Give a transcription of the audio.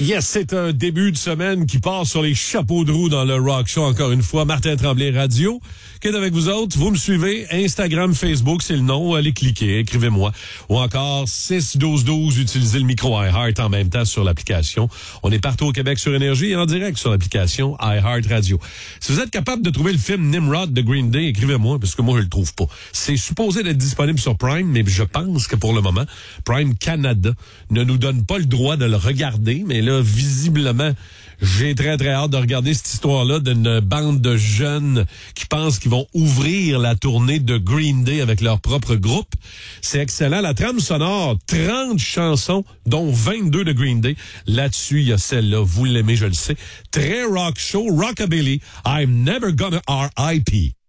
Yes, c'est un début de semaine qui part sur les chapeaux de roue dans le Rock Show. Encore une fois, Martin Tremblay Radio, qui est avec vous autres. Vous me suivez, Instagram, Facebook, c'est le nom. Allez cliquer, écrivez-moi. Ou encore 6-12-12, utilisez le micro iHeart en même temps sur l'application. On est partout au Québec sur Énergie et en direct sur l'application iHeart Radio. Si vous êtes capable de trouver le film Nimrod de Green Day, écrivez-moi, parce que moi, je le trouve pas. C'est supposé d'être disponible sur Prime, mais je pense que pour le moment, Prime Canada ne nous donne pas le droit de le regarder, mais là, visiblement, j'ai très, très hâte de regarder cette histoire-là d'une bande de jeunes qui pensent qu'ils vont ouvrir la tournée de Green Day avec leur propre groupe. C'est excellent. La trame sonore, 30 chansons, dont 22 de Green Day. Là-dessus, il y a celle-là. Vous l'aimez, je le sais. Très rock show, rockabilly. I'm never gonna R.I.P.